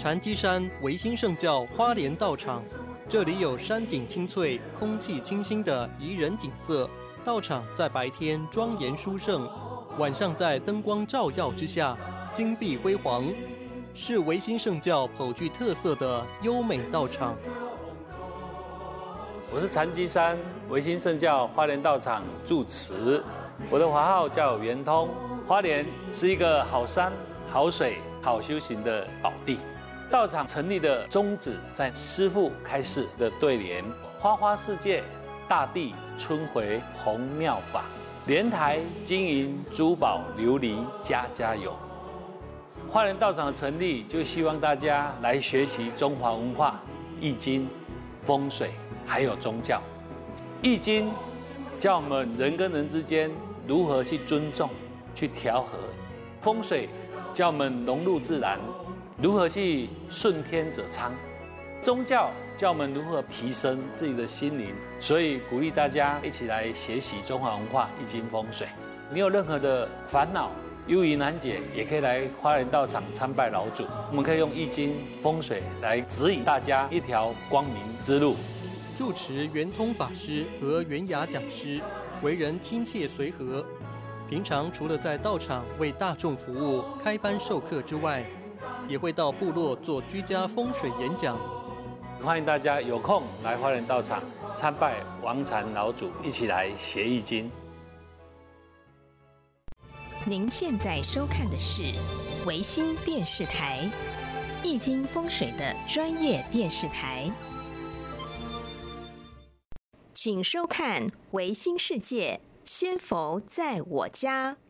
禅机山维新圣教花莲道场，这里有山景清翠、空气清新的宜人景色。道场在白天庄严殊胜，晚上在灯光照耀之下，金碧辉煌，是维新圣教颇具特色的优美道场。 我是禅机山维新圣教花莲道场住持，我的华号叫圆通。花莲是一个好山、好水、好修行的宝地。道场成立的宗旨在师父开示的对联：花花世界，大地春回红妙法，莲台金银珠宝琉璃家家有。花莲道场的成立，就希望大家来学习中华文化、易经、风水，还有宗教。易经教我们人跟人之间如何去尊重、去调和；风水教我们融入自然，如何去顺天者昌；宗教教我们如何提升自己的心灵。所以鼓励大家一起来学习中华文化、易经、风水。你有任何的烦恼、忧疑难解，也可以来花莲道场参拜老祖。我们可以用易经、风水来指引大家一条光明之路。 住持圆通法师和圆雅讲师为人亲切随和，平常除了在道场为大众服务、开班授课之外，也会到部落做居家风水演讲。 欢迎大家有空来花莲道场参拜王禅老祖，一起来学易经。 您现在收看的是维新电视台，易经风水的专业电视台。请收看《维新世界》，仙佛在我家。